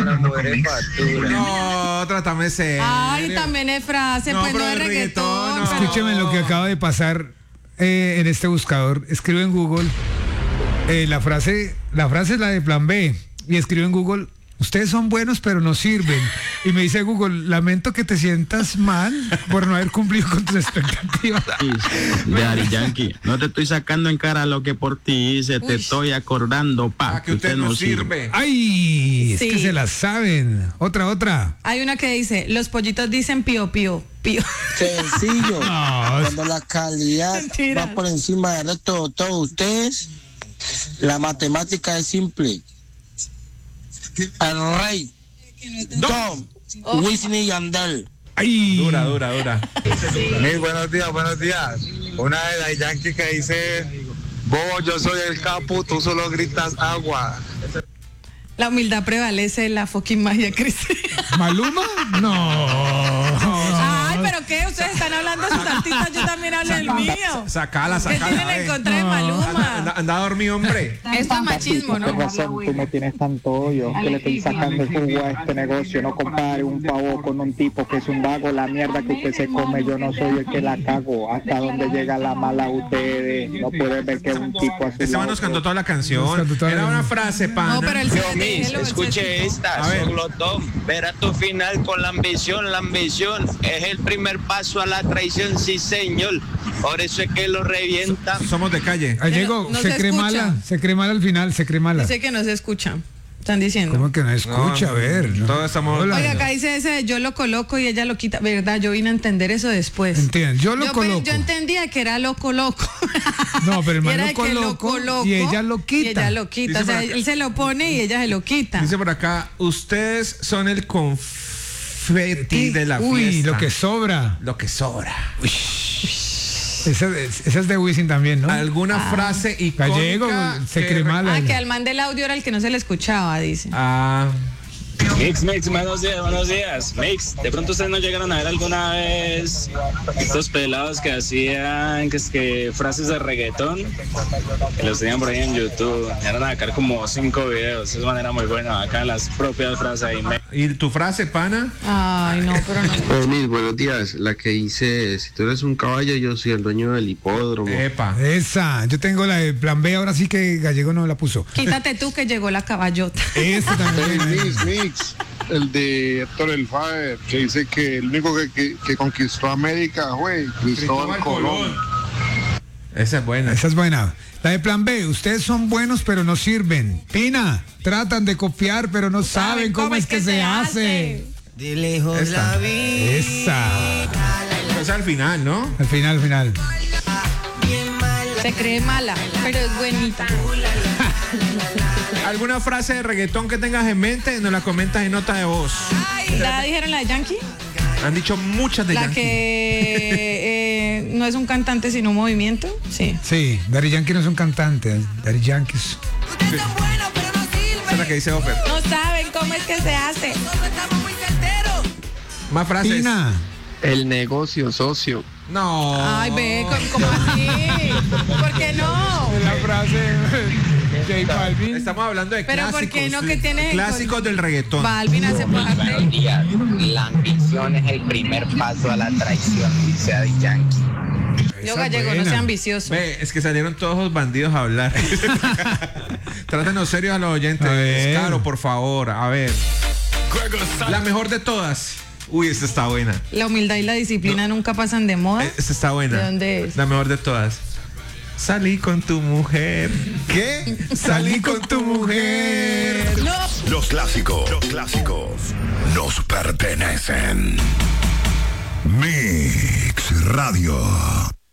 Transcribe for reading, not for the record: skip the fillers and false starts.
las mujeres facturan. No, trátame serio. Ay, también es frase, No, pues no pero es el reggaetón. reggaetón, no. pero- Escúcheme lo que acaba de pasar en este buscador. Escribe en Google la frase es la de Plan B. Y escribe en Google: ustedes son buenos pero no sirven. Y me dice Google: lamento que te sientas mal por no haber cumplido con tus expectativas. De Daddy Yankee, no te estoy sacando en cara lo que por ti hice, te estoy acordando, Ah, que usted no sirve. ¡Ay! Es Sí. que se la saben. Otra. Hay una que dice, los pollitos dicen pío, pío, pío. Sencillo. No, Cuando la calidad Mentira. va por encima del resto de todos ustedes, la simple. El rey, Tom, Wisin y Yandel. ¡Ay! Dura. Muy buenos días. Una de las Yankee que dice: bobo, yo soy el capo, tú solo gritas agua. La humildad prevalece, la fucking magia crece. ¿Maluma? No. Ay, pero ¿qué? Ustedes están hablando de sus artistas, yo también hablo del mío. Sacala. ¿Qué tienen en contra de Maluma? Anda dormido, hombre. Esto es machismo, ¿no? Razón, tú me tienes tanto odio que le estoy sacando el jugo a este negocio. No compare un pavo con un tipo que es un vago. La mierda que usted se come, yo no soy el que la cago. Hasta donde llega la mala ustedes. No pueden ver que es un tipo así. Esteban nos cantó toda la Nos canción. cantó toda la Era una canción. frase, pana. No, pero el Escuche esta, A ver. Glotón. Verá tu final con la ambición. La ambición es el primer paso a la traición, sí, señor. Por eso es que lo revientan. Somos de calle. Ahí llegó, no se se cree escucha. mala, se cree mala al final, se cree mala. Dice que no se escucha. Están diciendo. ¿Cómo que no escucha? No, A ver. ¿no? todos estamos- Hola. Oiga, acá dice ese de yo lo coloco y ella lo quita. ¿Verdad? Yo vine a entender eso después. Entienden, yo lo Yo coloco. entendía que era loco. No, pero el Y man era lo de que coloco y ella lo quita. Y ella lo quita. Dice O sea, por acá- él se lo pone y ella se lo quita. Dice por acá, ustedes son el confeti de la Uy, fiesta. lo que sobra. Lo que sobra. Esa es de Wisin también, ¿no? ¿Alguna frase icónica? Gallego, se que- cree mala. Ah, que al man del audio era el que no se le escuchaba, dice. Ah, Mix, buenos días. Mix, de pronto ustedes no llegaron a ver alguna vez estos pelados que hacían que frases de reggaetón, que los tenían por ahí en YouTube. Eran a sacar como 5 videos, esa manera muy buena, acá las propias frases ahí. ¿y tu frase, pana? Ay, no, pero no. Mil buenos días, la que dice, si tú eres un caballo, yo soy el dueño del hipódromo. Epa. Esa, yo tengo la de Plan B, ahora sí que Gallego no la puso. Quítate tú que llegó la caballota. Esa también. Mix, el de Héctor el Fader, que dice que el único que conquistó América fue Cristóbal Colón. Esa es buena. Esa es buena. La de Plan B, ustedes son buenos pero no sirven. Pina, tratan de copiar pero no saben cómo es que se hace. De lejos Esta. la vi. Esa. Esa al final, ¿no? Al final. Se cree mala, pero es buenita. ¿Alguna frase de reggaetón que tengas en mente? Nos la comentas en nota de voz. ¿La dijeron la de Yankee? Han dicho muchas de La Yankee. que no es un cantante sino un movimiento. Sí. Sí, Daddy Yankee no es un cantante. Daddy Yankee es... Esa es la que dice Offer. No saben cómo es que se hace. Más frases. Pina. El negocio, socio. No. Ay, ve, ¿cómo así? ¿Por qué no? La frase de J Balvin. Estamos hablando de Pero clásicos. ¿por qué no? ¿Qué tienes en clásicos del reggaetón. Balvin hace parte. días. La ambición es el primer paso a la traición, dice Daddy Yankee. Yo Esa gallego, no buena. sea ambicioso. Ve, es que salieron todos los bandidos a hablar. Trátenos serios a los oyentes. A ver. Caro, por favor. A ver. La mejor de todas. Uy, esta está buena. La humildad y la disciplina nunca pasan de moda. Esta está buena. ¿De dónde es? La mejor de todas. Salí con tu mujer. ¿Qué? Salí con tu mujer. No. Los clásicos nos pertenecen. Mix Radio.